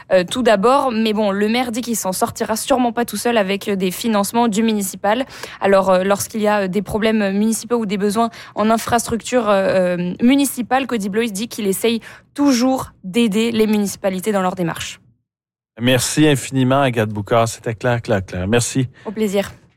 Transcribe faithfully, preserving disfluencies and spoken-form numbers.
euh, tout d'abord. Mais bon, le maire dit qu'il s'en sortira sûrement pas tout seul avec des financements du municipal. Alors, euh, lorsqu'il y a des problèmes municipaux ou des besoins en infrastructure euh, municipale, Cody Blois dit qu'il essaye toujours d'aider les municipalités dans leur démarche. Merci infiniment, Agathe Boucard. C'était clair, clair, clair. Merci. Au plaisir.